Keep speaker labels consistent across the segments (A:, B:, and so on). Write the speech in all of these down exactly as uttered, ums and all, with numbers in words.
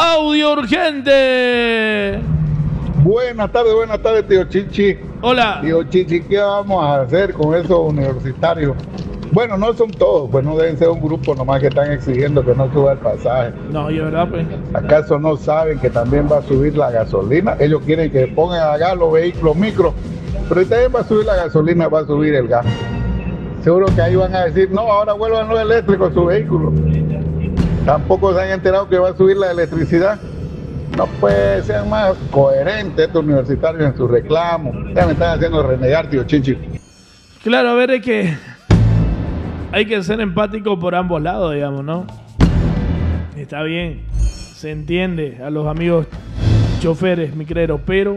A: Audio urgente.
B: Buenas tardes, buenas tardes, tío Chichi.
A: Hola.
B: Tío Chichi, ¿qué vamos a hacer con esos universitarios? Bueno, no son todos, pues no deben ser un grupo nomás que están exigiendo que no suba el pasaje.
A: No, yo verdad, pues.
B: ¿Acaso no saben que también va a subir la gasolina? Ellos quieren que pongan a gas los vehículos micro, pero también va a subir la gasolina, va a subir el gas. Seguro que ahí van a decir, no, ahora vuelvan los eléctricos a su vehículo. Tampoco se han enterado que va a subir la electricidad. No, pues sean más coherentes estos universitarios en sus reclamos. Ya me están haciendo renegar, tío Chichi.
A: Claro, a ver, es que hay que ser empático por ambos lados, digamos, ¿no? Está bien, se entiende a los amigos choferes, micreros, pero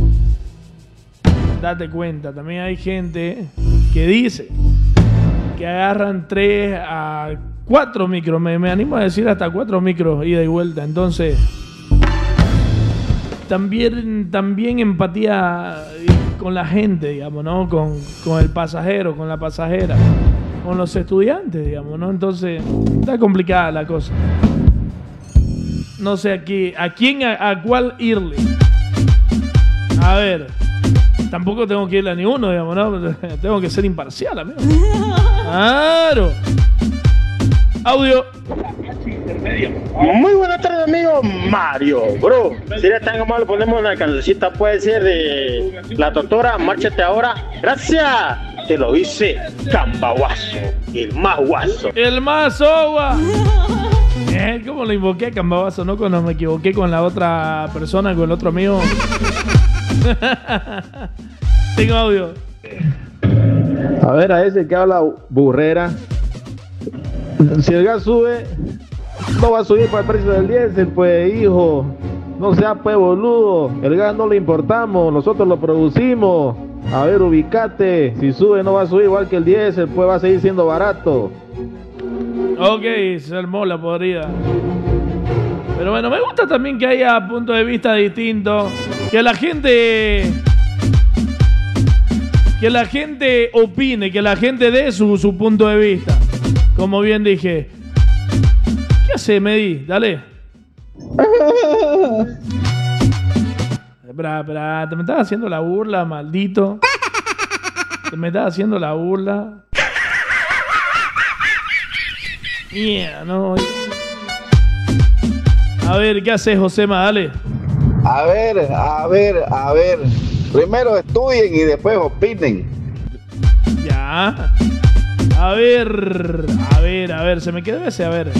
A: date cuenta, también hay gente que dice que agarran tres a cuatro micros, me, me animo a decir hasta cuatro micros ida y vuelta, entonces también, también empatía con la gente, digamos, ¿no? Con, con el pasajero, con la pasajera, con los estudiantes, digamos, ¿no? Entonces, está complicada la cosa. No sé a, qué, a quién, a, a cuál irle. A ver, tampoco tengo que irle a ninguno, digamos, ¿no? Tengo que ser imparcial, amigo. Claro. Audio.
C: Muy buenas tardes, amigo Mario, bro. Si eres tan amable, ponemos una cancioncita, puede ser de La Doctora, Márchate Ahora. Gracias. Te lo dice Cambaguazo, el más guaso.
A: El más agua. Eh, ¿Cómo lo invoqué a Cambaguazo? No, cuando me equivoqué con la otra persona, con el otro amigo. Tengo audio.
D: A ver, a ese que habla burrera. Si el gas sube, no va a subir para el precio del diésel, pues, hijo. No sea, pues, boludo. El gas no lo importamos, nosotros lo producimos. A ver, ubicate. Si sube, no va a subir igual que el diésel, pues va a seguir siendo barato.
A: Ok, se armó la podrida. Pero bueno, me gusta también que haya puntos de vista distintos. Que la gente... Que la gente opine, que la gente dé su, su punto de vista. Como bien dije. ¿Qué hace, Medi? Dale. Espera, espera. Te me estás haciendo la burla, maldito. Te me estás haciendo la burla. Yeah, no. A ver, ¿qué haces, Josema? Dale.
E: A ver, a ver, a ver. Primero estudien y después opinen.
A: Ya. A ver, a ver, a ver, se me quedó ese, a ver.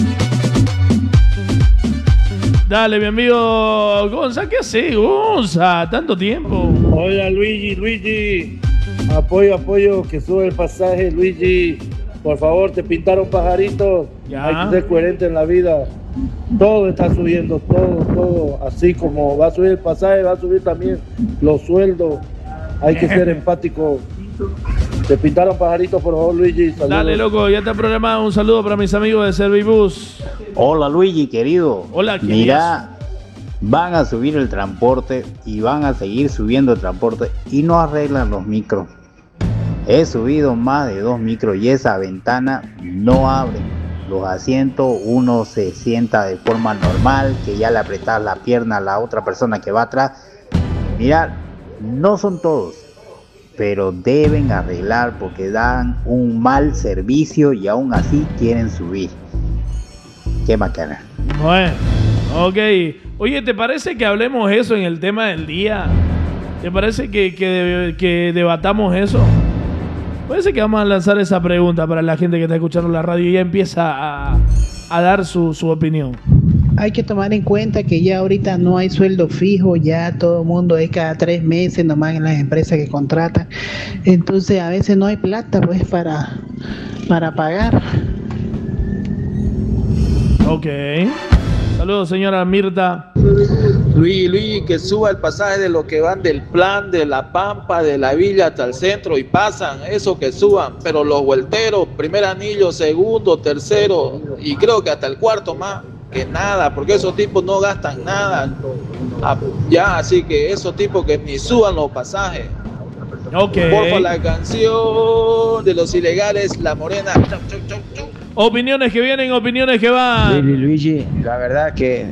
A: Dale, mi amigo Gonza, ¿qué haces, Gonza? Tanto tiempo.
F: Hola, Luigi, Luigi. Apoyo, apoyo, que sube el pasaje, Luigi. Por favor, te pintaron pajaritos.
A: Ya.
F: Hay que ser coherente en la vida. Todo está subiendo, todo, todo. Así como va a subir el pasaje, va a subir también los sueldos. Hay que ser empático. Te pintaron pajaritos, por favor, Luigi. Saludos.
A: Dale, loco, ya está programado. Un saludo para mis amigos de Servibus.
G: Hola, Luigi, querido.
A: Hola, ¿quién
G: Mira, van a subir el transporte y van a seguir subiendo el transporte y no arreglan los micros. He subido más de dos micros y esa ventana no abre. Los asientos, uno se sienta de forma normal, que ya le apretas la pierna a la otra persona que va atrás. Mira, no son todos, pero deben arreglar porque dan un mal servicio y aún así quieren subir. Qué macana.
A: Bueno, ok. Oye, ¿te parece que hablemos eso en el tema del día? ¿Te parece que, que, que debatamos eso? Parece que vamos a lanzar esa pregunta para la gente que está escuchando la radio y ya empieza a, a dar su, su opinión.
H: Hay que tomar en cuenta que ya ahorita no hay sueldo fijo, ya todo el mundo es cada tres meses nomás en las empresas que contratan. Entonces a veces no hay plata pues para, para pagar.
A: Ok. Saludos, señora Mirta.
I: Luigi, Luigi, que suba el pasaje de lo que van del plan, de la Pampa, de la Villa hasta el centro y pasan, eso que suban, pero los vuelteros, primer anillo, segundo, tercero y creo que hasta el cuarto más, que nada, porque esos tipos no gastan nada. Ah, ya, así que esos tipos que ni suban los pasajes.
A: Ok.
I: Porfa, la canción de los ilegales, La Morena. Chau, chau, chau, chau.
A: Opiniones que vienen, opiniones que van.
J: Luigi, Luigi, la verdad que